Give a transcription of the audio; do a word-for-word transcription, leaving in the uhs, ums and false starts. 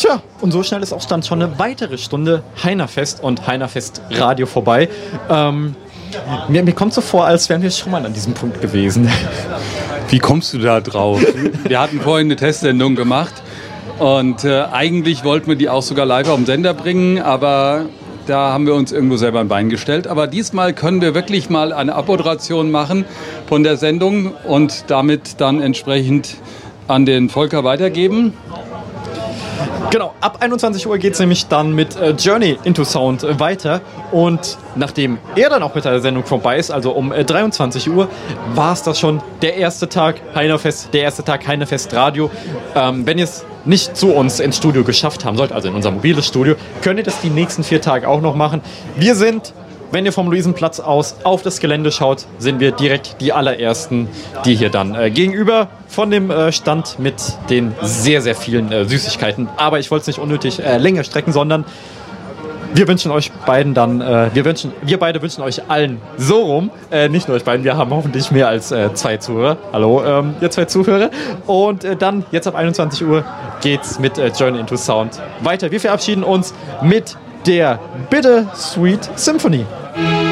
Tja, und so schnell ist auch dann schon eine weitere Stunde Heinerfest und Heinerfest Radio vorbei. Ähm, mir, mir kommt so vor, als wären wir schon mal an diesem Punkt gewesen. Wie kommst du da drauf? Wir hatten vorhin eine Testsendung gemacht und äh, eigentlich wollten wir die auch sogar live auf den Sender bringen, aber da haben wir uns irgendwo selber ein Bein gestellt. Aber diesmal können wir wirklich mal eine Abmoderation machen von der Sendung und damit dann entsprechend an den Volker weitergeben. Genau, ab einundzwanzig Uhr geht es nämlich dann mit äh, Journey into Sound äh, weiter. Und nachdem er dann auch mit der Sendung vorbei ist, also um äh, dreiundzwanzig Uhr, war es das schon der erste Tag Heinerfest, der erste Tag Heinerfest Radio. Ähm, wenn ihr es nicht zu uns ins Studio geschafft haben sollt, also in unser mobiles Studio, könnt ihr das die nächsten vier Tage auch noch machen. Wir sind, wenn ihr vom Luisenplatz aus auf das Gelände schaut, sind wir direkt die allerersten, die hier dann äh, gegenüber von dem äh, Stand mit den sehr, sehr vielen äh, Süßigkeiten. Aber ich wollte es nicht unnötig äh, länger strecken, sondern wir wünschen euch beiden dann, äh, wir wünschen, wir beide wünschen euch allen so rum, äh, nicht nur euch beiden, wir haben hoffentlich mehr als äh, zwei Zuhörer. Hallo, ähm, ihr zwei Zuhörer. Und äh, dann, jetzt ab einundzwanzig Uhr, geht's mit äh, Journey into Sound weiter. Wir verabschieden uns mit der Bittersweet Symphony.